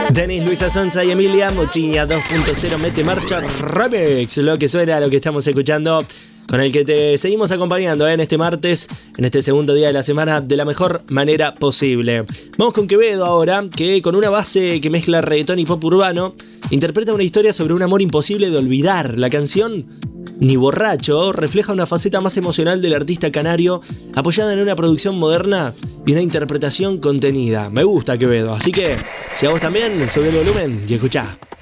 Denis, Luisa Sonza y Emilia Mochiña 2.0 Mete Marcha Remix. Lo que suena, lo que estamos escuchando, con el que te seguimos acompañando en este martes, en este segundo día de la semana, de la mejor manera posible. Vamos con Quevedo ahora, que con una base que mezcla reggaetón y pop urbano, interpreta una historia sobre un amor imposible de olvidar. La canción Ni Borracho refleja una faceta más emocional del artista canario, apoyada en una producción moderna y una interpretación contenida. Me gusta Quevedo, así que si a vos también, sube el volumen y escuchá.